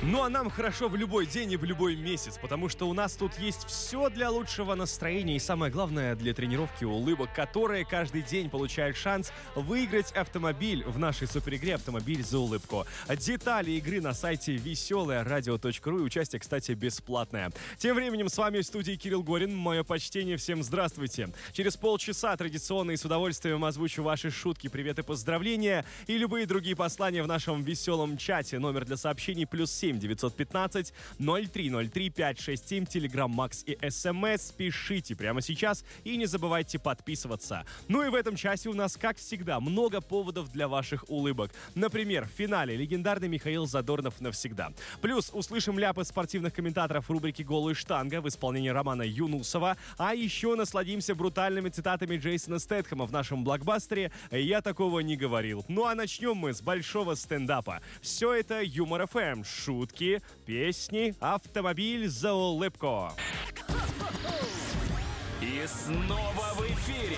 Ну а нам хорошо в любой день и в любой месяц, потому что у нас тут есть все для лучшего настроения и самое главное для тренировки улыбок, которые каждый день получают шанс выиграть автомобиль в нашей суперигре «Автомобиль за улыбку». Детали игры на сайте веселорадио.ру и участие, кстати, бесплатное. Тем временем с вами в студии Кирилл Горин. Мое почтение, всем здравствуйте. Через полчаса традиционно и с удовольствием озвучу ваши шутки, приветы, поздравления и любые другие послания в нашем веселом чате. Номер для сообщений +7 915 0303 567, Telegram Max и СМС. Пишите прямо сейчас и не забывайте подписываться. Ну и в этом часе у нас, как всегда, много поводов для ваших улыбок. Например, в финале легендарный Михаил Задорнов навсегда. Плюс услышим ляпы спортивных комментаторов в рубрике «Голая штанга» в исполнении Романа Юнусова. А еще насладимся брутальными цитатами Джейсона Стэтхэма в нашем блокбастере «Я такого не говорил». Ну а начнем мы с большого стендапа. Все это Юмор ФМ. Шутки, песни, автомобиль за улыбку. И снова в эфире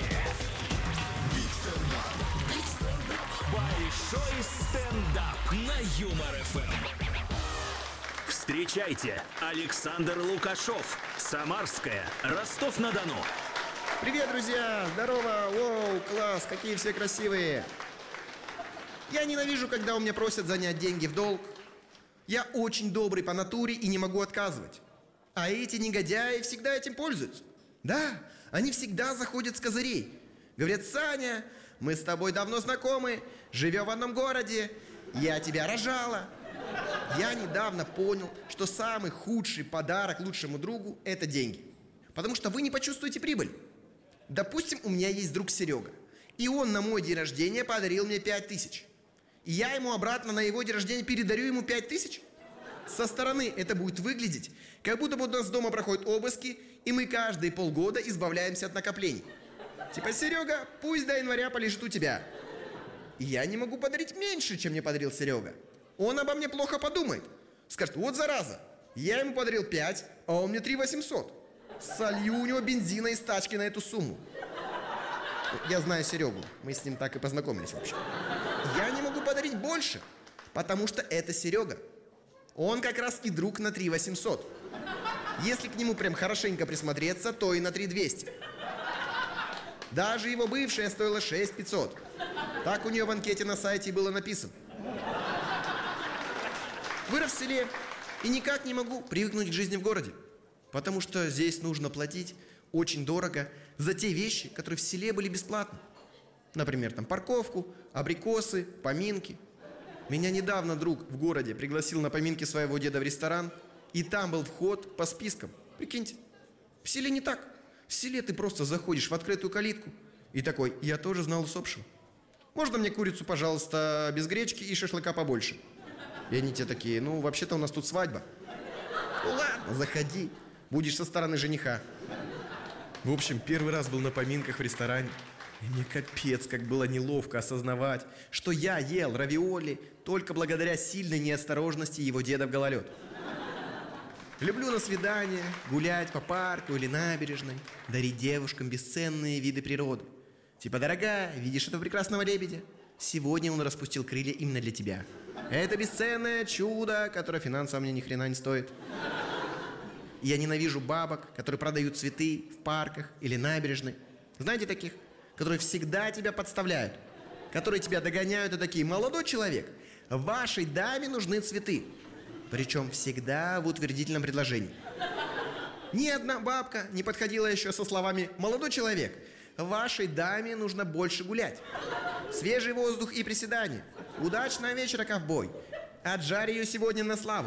большой стендап на Юмор ФМ. Встречайте, Александр Лукашов, Самарская, Ростов-на-Дону. Привет, друзья! Здорово! Воу, класс! Какие все красивые! Я ненавижу, когда у меня просят занять деньги в долг. Я очень добрый по натуре и не могу отказывать. А эти негодяи всегда этим пользуются. Да, они всегда заходят с козырей. Говорят: Саня, мы с тобой давно знакомы, живем в одном городе, я тебя рожала. Я недавно понял, что самый худший подарок лучшему другу – это деньги. Потому что вы не почувствуете прибыль. Допустим, у меня есть друг Серега, и он на мой день рождения подарил мне 5000. И я ему обратно на его день рождения передарю ему 5000? Со стороны это будет выглядеть, как будто бы у нас дома проходят обыски, и мы каждые полгода избавляемся от накоплений. Типа: Серега, пусть до января полежит у тебя. И я не могу подарить меньше, чем мне подарил Серега. Он обо мне плохо подумает. Скажет: вот зараза, я ему подарил 5, а он мне 3 800. Солью у него бензина из тачки на эту сумму. Я знаю Серегу, мы с ним так и познакомились вообще. Я не могу подарить больше, потому что это Серега. Он как раз и друг на 3 800. Если к нему прям хорошенько присмотреться, то и на 3 200. Даже его бывшая стоила 6 500. Так у нее в анкете на сайте было написано. Вырос в селе и никак не могу привыкнуть к жизни в городе. Потому что здесь нужно платить очень дорого за те вещи, которые в селе были бесплатны. Например, там парковку, абрикосы, поминки. Меня недавно друг в городе пригласил на поминки своего деда в ресторан, и там был вход по спискам. Прикиньте, в селе не так. В селе ты просто заходишь в открытую калитку и такой: я тоже знал усопшего. Можно мне курицу, пожалуйста, без гречки и шашлыка побольше? И они те такие: ну, вообще-то у нас тут свадьба. Ну ладно, заходи, будешь со стороны жениха. В общем, первый раз был на поминках в ресторане. И мне капец, как было неловко осознавать, что я ел равиоли только благодаря сильной неосторожности его деда в гололед. Люблю на свидание гулять по парку или набережной, дарить девушкам бесценные виды природы. Типа: дорогая, видишь этого прекрасного лебедя? Сегодня он распустил крылья именно для тебя. Это бесценное чудо, которое финансово мне ни хрена не стоит. Я ненавижу бабок, которые продают цветы в парках или набережной. Знаете таких? Которые всегда тебя подставляют, которые тебя догоняют и такие: молодой человек, вашей даме нужны цветы. Причем всегда в утвердительном предложении. Ни одна бабка не подходила еще со словами: молодой человек, вашей даме нужно больше гулять. Свежий воздух и приседания. Удачного вечера, ковбой. Отжарь ее сегодня на славу.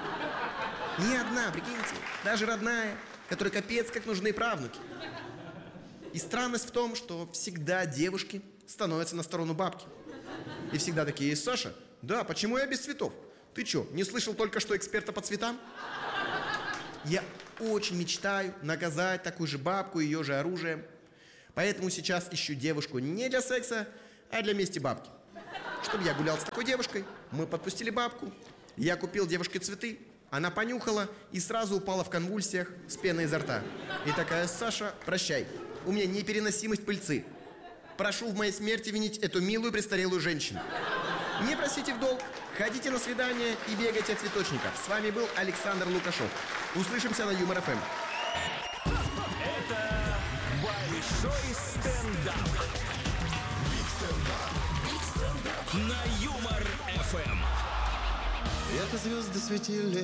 Ни одна, прикиньте, даже родная, которой капец как нужны правнуки. И странность в том, что всегда девушки становятся на сторону бабки. И всегда такие: Саша, да, почему я без цветов? Ты что, не слышал только что эксперта по цветам? Я очень мечтаю наказать такую же бабку ее же оружием. Поэтому сейчас ищу девушку не для секса, а для мести бабки. Чтобы я гулял с такой девушкой, мы подпустили бабку, я купил девушке цветы, она понюхала и сразу упала в конвульсиях с пеной изо рта. И такая: Саша, прощай, у меня непереносимость пыльцы. Прошу в моей смерти винить эту милую престарелую женщину. Не просите в долг, ходите на свидание и бегайте от цветочников. С вами был Александр Лукашов. Услышимся на Юмор ФМ. Это большой стендап. На Юмор ФМ. Это звезды светили